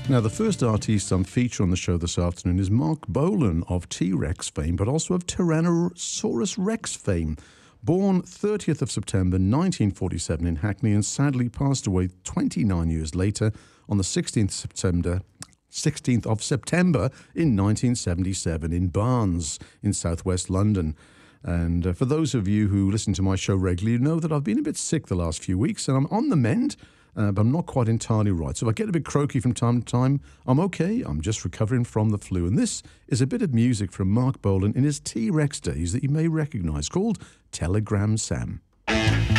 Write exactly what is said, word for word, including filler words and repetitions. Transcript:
Now, the first artist I'm featuring on the show this afternoon is Mark Bolan of T-Rex fame, but also of Tyrannosaurus Rex fame. Born thirtieth of September nineteen forty-seven in Hackney and sadly passed away twenty-nine years later on the sixteenth of September, sixteenth of September in nineteen seventy-seven in Barnes in southwest London. And uh, for those of you who listen to my show regularly, you know that I've been a bit sick the last few weeks and I'm on the mend. Uh, but I'm not quite entirely right. So if I get a bit croaky from time to time, I'm okay. I'm just recovering from the flu. And this is a bit of music from Mark Bolan in his T-Rex days that you may recognise, called Telegram Sam.